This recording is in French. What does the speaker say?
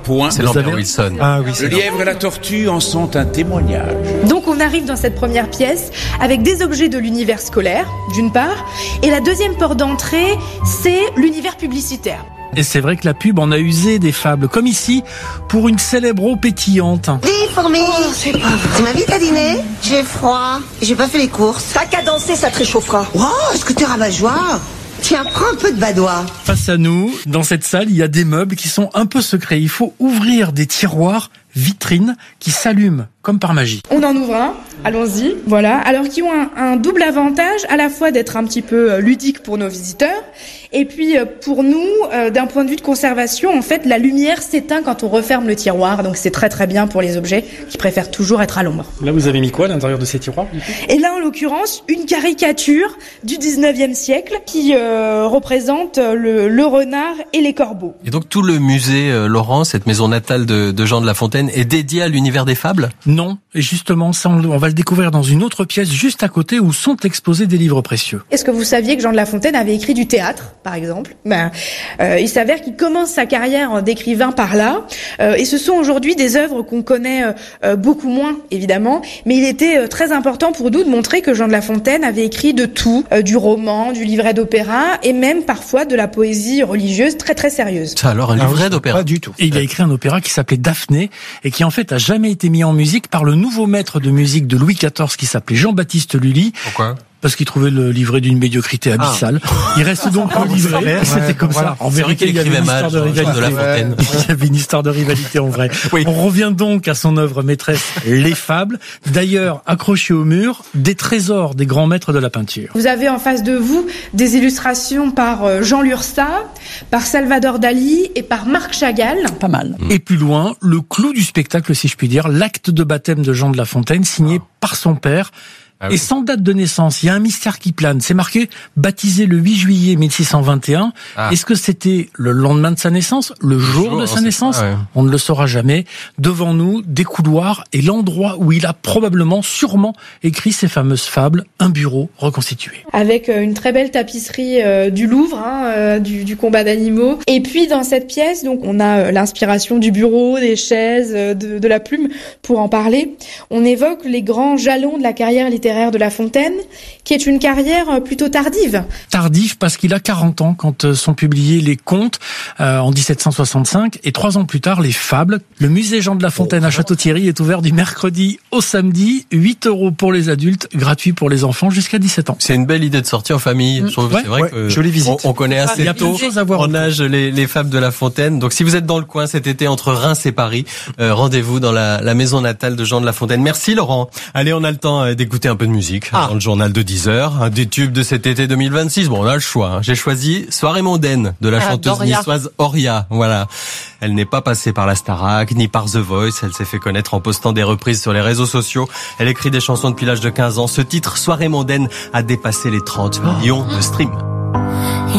point. C'est Lambert Wilson. Ah oui, Le lièvre et la tortue en sont un témoignage. Donc on arrive dans cette première pièce avec des objets de l'univers scolaire, d'une part, et la deuxième porte d'entrée, c'est l'univers publicitaire. Et c'est vrai que la pub en a usé des fables, comme ici, pour une célèbre eau pétillante. Dis, fourmi, tu m'invites à dîner? J'ai froid, j'ai pas fait les courses. T'as qu'à danser, ça te réchauffera. Oh, est-ce que t'es rabat-joie? Tiens, prends un peu de badois. Face à nous, dans cette salle, il y a des meubles qui sont un peu secrets. Il faut ouvrir des tiroirs, vitrines, qui s'allument comme par magie. On en ouvre un, allons-y, voilà. Alors qui ont un double avantage, à la fois d'être un petit peu ludique pour nos visiteurs, et puis pour nous, d'un point de vue de conservation, en fait, la lumière s'éteint quand on referme le tiroir, donc c'est très très bien pour les objets qui préfèrent toujours être à l'ombre. Là, vous avez mis quoi à l'intérieur de ces tiroirs? Et là, en l'occurrence, une caricature du 19e siècle qui représente le renard et les corbeaux. Et donc tout le musée Laurent, cette maison natale de Jean de La Fontaine, est dédié à l'univers des fables? Non, et justement, ça, on va le découvrir dans une autre pièce juste à côté où sont exposés des livres précieux. Est-ce que vous saviez que Jean de La Fontaine avait écrit du théâtre, par exemple? Il s'avère qu'il commence sa carrière d'écrivain par là, et ce sont aujourd'hui des œuvres qu'on connaît beaucoup moins, évidemment, mais il était très important pour nous de montrer que Jean de La Fontaine avait écrit de tout, du roman, du livret d'opéra, et même parfois de la poésie religieuse très très sérieuse. Ça alors, un livret d'opéra? Pas du tout. Et il a écrit un opéra qui s'appelait Daphné, et qui en fait a jamais été mis en musique par le nouveau maître de musique de Louis XIV qui s'appelait Jean-Baptiste Lully. Pourquoi? Parce qu'il trouvait le livret d'une médiocrité abyssale. Il reste donc le livret. C'était comme ça. En vérité, il y avait une histoire de rivalité. De La Fontaine. Il y avait une histoire de rivalité en vrai. Oui. On revient donc à son œuvre maîtresse, Les Fables. D'ailleurs, accrochés au mur, des trésors des grands maîtres de la peinture. Vous avez en face de vous des illustrations par Jean Lursa, par Salvador Dali et par Marc Chagall. Pas mal. Et plus loin, le clou du spectacle, si je puis dire, l'acte de baptême de Jean de La Fontaine, signé par son père. Ah oui. Et sans date de naissance, il y a un mystère qui plane. C'est marqué baptisé le 8 juillet 1621. Ah. Est-ce que c'était le lendemain de sa naissance, le jour de sa naissance? Ouais. On ne le saura jamais. Devant nous, des couloirs et l'endroit où il a probablement, sûrement écrit ces fameuses fables, un bureau reconstitué. Avec une très belle tapisserie du Louvre, du combat d'animaux. Et puis dans cette pièce, donc on a l'inspiration du bureau, des chaises, de la plume pour en parler. On évoque les grands jalons de la carrière littéraire de La Fontaine, qui est une carrière plutôt tardive. Tardive parce qu'il a 40 ans quand sont publiés les contes en 1765 et 3 ans plus tard les fables. Le musée Jean de La Fontaine à Château-Thierry est ouvert du mercredi au samedi, 8 € pour les adultes, gratuit pour les enfants jusqu'à 17 ans. C'est une belle idée de sortie en famille. Ouais, c'est vrai que je les visite. On connaît assez tôt en âge les fables de La Fontaine. Donc si vous êtes dans le coin cet été entre Reims et Paris, rendez-vous dans la maison natale de Jean de La Fontaine. Merci Laurent. Allez, on a le temps d'écouter un peu de musique dans le journal de 10h. Un des tubes de cet été 2026. Bon, on a le choix. J'ai choisi Soirée mondaine de la chanteuse niçoise Auria. Voilà. Elle n'est pas passée par la Starac, ni par The Voice. Elle s'est fait connaître en postant des reprises sur les réseaux sociaux. Elle écrit des chansons depuis l'âge de 15 ans. Ce titre, Soirée mondaine, a dépassé les 30 millions de streams.